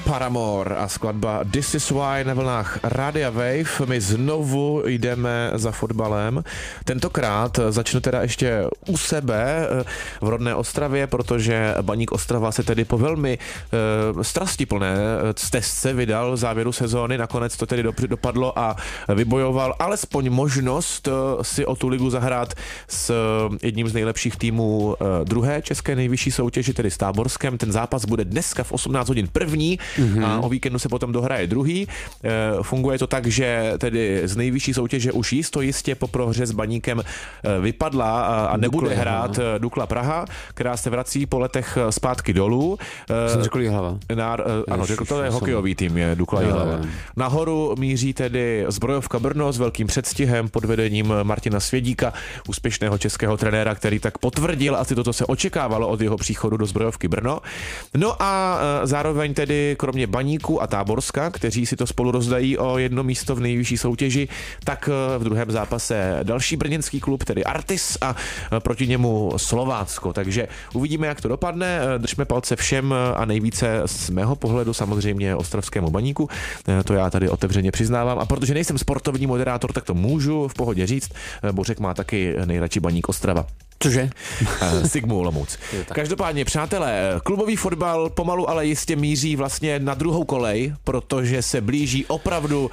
Paramore a skladba This Is Why na vlnách Rádia Wave. My znovu jdeme za fotbalem. Tentokrát začnu teda ještě u sebe v rodné Ostravě, protože Baník Ostrava se tedy po velmi strastiplné stezce vydal v závěru sezóny. Nakonec to tedy dopadlo a vybojoval alespoň možnost si o tu ligu zahrát s jedním z nejlepších týmů druhé české nejvyšší soutěže, tedy s Táborskem. Ten zápas bude dneska v 18 hodin první a o víkendu se potom dohraje druhý. Funguje to tak, že tedy z nejvyšší soutěže už jistě po prohře s Baníkem vypadla a nebude hrát Dukla Praha, která se vrací po letech zpátky dolů. Jsem řekl Jihlava. Ano, řekl to je hokejový tým, je Dukla Jihlava. Nahoru míří tedy Zbrojovka Brno s velkým předstihem pod vedením Martina Svědíka, úspěšného českého trenéra, který tak potvrdil asi toto se očekávalo od jeho příchodu do Zbrojovky Brno. No a zároveň tedy kromě Baníku a Táborska, kteří si to spolu rozdají o jedno místo v nejvyšší soutěži, tak v druhém zápase další brněnský klub, tedy Artis, a proti němu Slovácko. Takže uvidíme, jak to dopadne. Držme palce všem a nejvíce z mého pohledu samozřejmě ostravskému Baníku. To já tady otevřeně přiznávám. A protože nejsem sportovní moderátor, tak to můžu v pohodě říct. Bořek má taky nejradši Baník Ostrava. Cože? Sigmu Olomouc. Každopádně, přátelé, klubový fotbal pomalu, ale jistě míří vlastně na druhou kolej, protože se blíží opravdu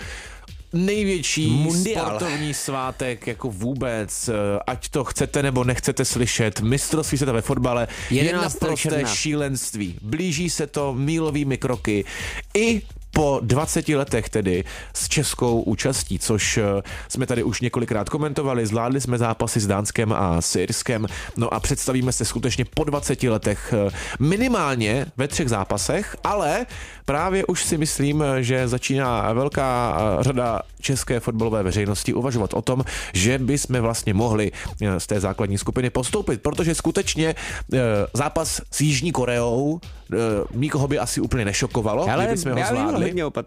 největší mundiál. Sportovní svátek jako vůbec, ať to chcete nebo nechcete slyšet, mistrovství světa ve fotbale je naprosté šílenství. Blíží se to mílovými kroky i po 20 letech tedy s českou účastí, což jsme tady už několikrát komentovali, zvládli jsme zápasy s Dánskem a s Irskem, no a představíme se skutečně po 20 letech minimálně ve 3 zápasech, ale právě už si myslím, že začíná velká řada české fotbalové veřejnosti uvažovat o tom, že bychom vlastně mohli z té základní skupiny postoupit, protože skutečně zápas s Jižní Koreou nikoho by asi úplně nešokovalo, kdybychom ho zvládli.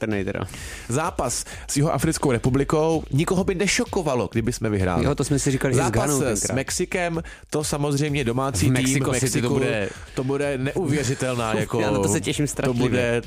Zápas s Jihoafrickou republikou nikoho by nešokovalo, kdybychom vyhráli. Jo, to jsme si říkali zápas s Mexikem, to samozřejmě to bude neuvěřitelná jako. Já na to se těším strašlivě.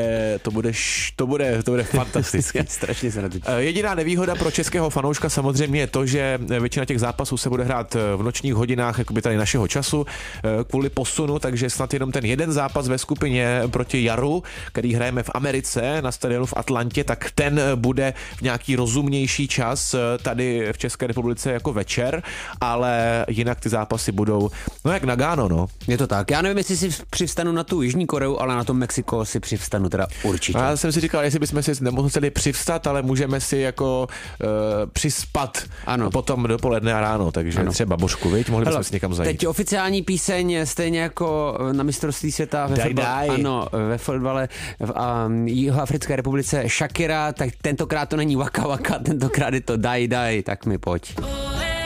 To bude fantastické. Strašně se na to těším. Jediná nevýhoda pro českého fanouška samozřejmě je to, že většina těch zápasů se bude hrát v nočních hodinách jakoby tady našeho času kvůli posunu, takže snad jenom ten jeden zápas ve skupině proti Jaru, který hrajeme v Americe na stadionu v Atlantě, tak ten bude v nějaký rozumnější čas tady v České republice jako večer, ale jinak ty zápasy budou jak Nagano, no. Je to tak. Já nevím, jestli si přivstanu na tu Jižní Koreu, ale na to Mexiko si přivstanu teda určitě. Já jsem si říkal, jestli bychom si nemuseli přivstat, ale můžeme si jako přispat potom dopoledne a ráno, takže třeba Božku, viď? Mohli bychom si někam zajít. Teď oficiální píseň, stejně jako na mistrovství světa ve fotbale v Jihoafrické republice Shakira, tak tentokrát to není Waka Waka, tentokrát je to Daj, tak mi pojď.